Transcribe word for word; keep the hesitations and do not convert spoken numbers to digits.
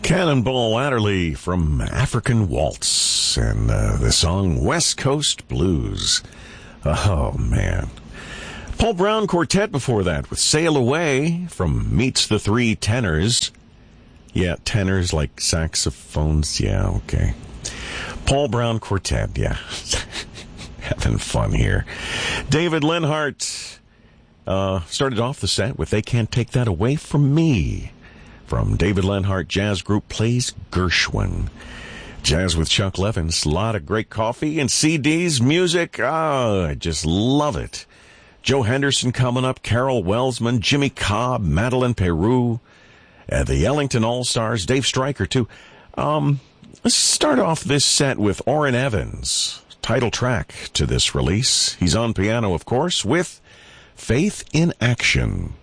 Cannonball Adderley from African Waltz and uh, the song West Coast Blues. Oh, man. Paul Brown Quartet before that with Sail Away from Meets the Three Tenors. Yeah, tenors like saxophones. Yeah, okay. Paul Brown Quartet, yeah. Having fun here. David Lenhart uh, started off the set with They Can't Take That Away From Me. From David Lenhart Jazz Group Plays Gershwin. Jazz with Chuck Levins. A lot of great coffee and C Ds, music. Oh, I just love it. Joe Henderson coming up, Carol Welsman, Jimmy Cobb, Madeline Peru, uh, the Ellington All-Stars, Dave Stryker, too. Um, let's start off this set with Orrin Evans, title track to this release. He's on piano, of course, with Faith in Action.